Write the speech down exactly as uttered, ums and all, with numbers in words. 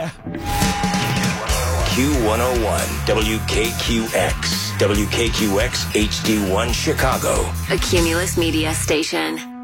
Q one oh one, W K Q X, W K Q X H D one Chicago. A Cumulus Media Station.